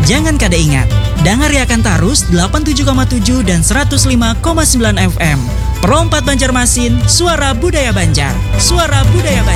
Jangan kada ingat, dengar akan tarus 87,7 dan 105,9 FM. Pro 4 Banjarmasin, suara budaya Banjar. Suara budaya Banjar.